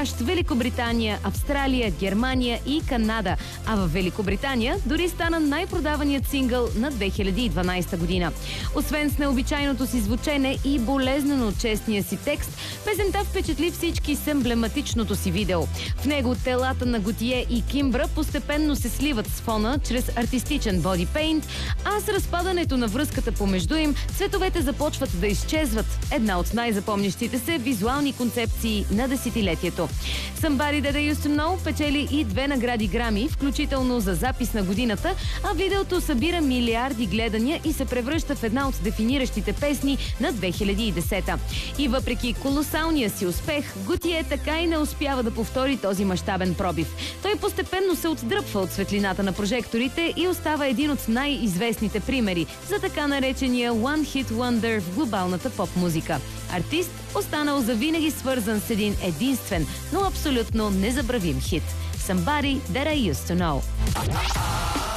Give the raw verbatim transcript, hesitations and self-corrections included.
САЩ, Великобритания, Австралия, Германия и Канада. А в Великобритания дори стана най-продаваният сингъл на две хиляди и дванадесета година. Освен с необичайното си звучене и болезнено честния си текст, песента впечатли всички с емблематичното си видео. В него телата на Готие и Кимбра постепенно се сливат с фона чрез артистичен бодипейнт, а с разпадането на връзката помежду им, цветовете започват да изчезват. Една от най-запомнящите се визуални концепции на десетилетието. Somebody That I Used To Know печели и две награди Грами, включително за запис на годината, а видеото събира милиарди гледания и се превръща в една от дефиниращите песни на две хиляди и десета. И въпреки колосалния си успех, Готие така и не успява да повтори този мащабен пробив. Той постепенно се отдръпва от светлината на прожекторите и остава един от най-известните примери за така наречения One Hit Wonder в глобалната поп-музика. Артист, останал завинаги свързан с един единствен, но абсолютно незабравим хит. Somebody That I Used To Know.